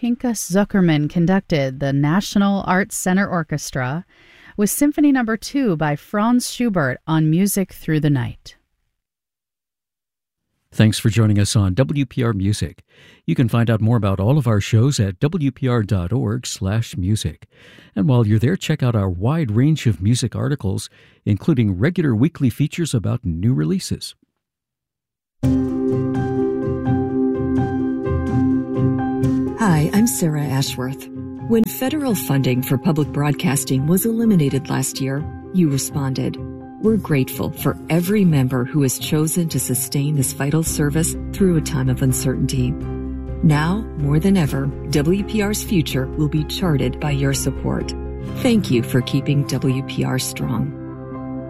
Pinchas Zuckerman conducted the National Arts Center Orchestra with Symphony No. 2 by Franz Schubert on Music Through the Night. Thanks for joining us on WPR Music. You can find out more about all of our shows at wpr.org/music. And while you're there, check out our wide range of music articles, including regular weekly features about new releases. Hi, I'm Sarah Ashworth. When federal funding for public broadcasting was eliminated last year, you responded. We're grateful for every member who has chosen to sustain this vital service through a time of uncertainty. Now, more than ever, WPR's future will be charted by your support. Thank you for keeping WPR strong.